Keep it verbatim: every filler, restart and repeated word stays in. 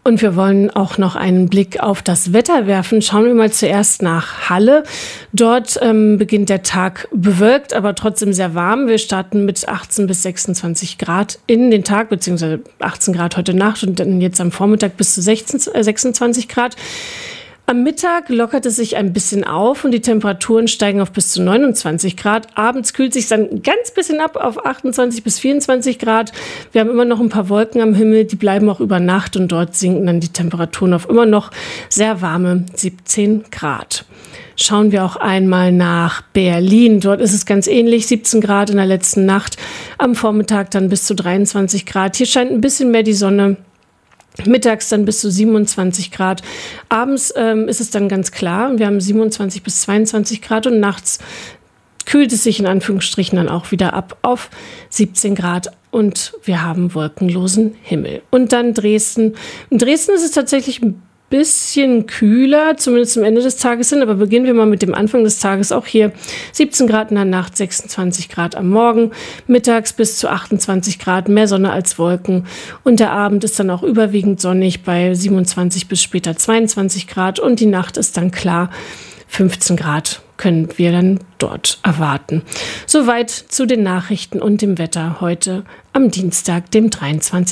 Und wir wollen auch noch einen Blick auf das Wetter werfen. Schauen wir mal zuerst nach Halle. Dort ähm, beginnt der Tag bewölkt, aber trotzdem sehr warm. Wir starten mit achtzehn bis sechsundzwanzig Grad in den Tag, beziehungsweise achtzehn Grad heute Nacht und dann jetzt am Vormittag bis zu sechzehn, äh, sechsundzwanzig Grad. Am Mittag lockert es sich ein bisschen auf und die Temperaturen steigen auf bis zu neunundzwanzig Grad. Abends kühlt sich dann ein ganz bisschen ab auf achtundzwanzig bis vierundzwanzig Grad. Wir haben immer noch ein paar Wolken am Himmel, die bleiben auch über Nacht und dort sinken dann die Temperaturen auf immer noch sehr warme siebzehn Grad. Schauen wir auch einmal nach Berlin. Dort ist es ganz ähnlich, siebzehn Grad in der letzten Nacht. Am Vormittag dann bis zu dreiundzwanzig Grad. Hier scheint ein bisschen mehr die Sonne. Mittags dann bis zu siebenundzwanzig Grad. Abends ähm, ist es dann ganz klar. Wir haben siebenundzwanzig bis zweiundzwanzig Grad und nachts kühlt es sich in Anführungsstrichen dann auch wieder ab auf siebzehn Grad und wir haben wolkenlosen Himmel. Und dann Dresden. In Dresden ist es tatsächlich ein bisschen kühler, zumindest am Ende des Tages hin, aber beginnen wir mal mit dem Anfang des Tages. Auch hier siebzehn Grad in der Nacht, sechsundzwanzig Grad am Morgen, mittags bis zu achtundzwanzig Grad, mehr Sonne als Wolken und der Abend ist dann auch überwiegend sonnig bei siebenundzwanzig bis später zweiundzwanzig Grad und die Nacht ist dann klar, fünfzehn Grad können wir dann dort erwarten. Soweit zu den Nachrichten und dem Wetter heute am Dienstag, dem dreiundzwanzigsten